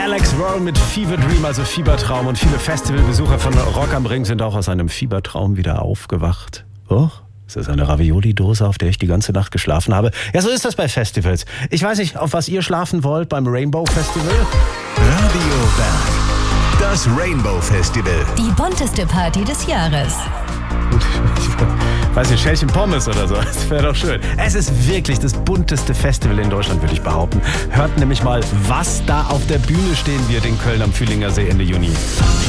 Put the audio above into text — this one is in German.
Alex Roll mit Fever Dream, also Fiebertraum. Und viele Festivalbesucher von Rock am Ring sind auch aus einem Fiebertraum wieder aufgewacht. Oh, ist das eine Ravioli-Dose, auf der ich die ganze Nacht geschlafen habe? Ja, so ist das bei Festivals. Ich weiß nicht, auf was ihr schlafen wollt beim Rainbow Festival. Radio Berg, das Rainbow Festival. Die bunteste Party des Jahres. Ich weiß nicht, Schälchen Pommes oder so. Das wäre doch schön. Es ist wirklich das bunteste Festival in Deutschland, würde ich behaupten. Hört nämlich mal, was da auf der Bühne stehen wird in Köln am Fühlinger See Ende Juni.